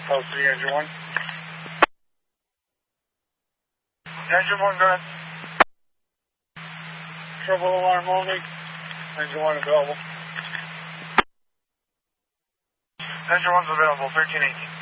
Post 3, Engine 1. Engine 1, go ahead. Trouble alarm only. Engine 1 available. Engine 1's available, 1318.